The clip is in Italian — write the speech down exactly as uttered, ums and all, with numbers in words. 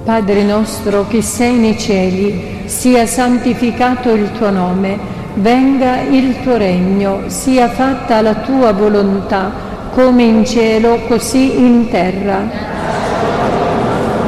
Padre nostro che sei nei cieli, sia santificato il tuo nome, venga il tuo regno, sia fatta la tua volontà, come in cielo così in terra.